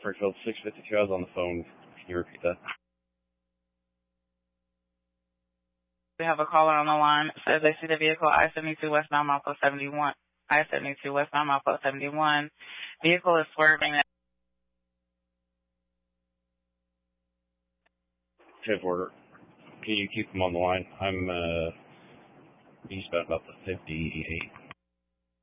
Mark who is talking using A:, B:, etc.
A: Springfield 652. I was on the phone. Can you repeat that?
B: We have a caller on the line. It says they see the vehicle I-72 westbound Malpo 71. I-72 westbound Malpo 71. Vehicle is swerving.
A: Fifth order. Can you keep them on the line? I'm eastbound about the 58.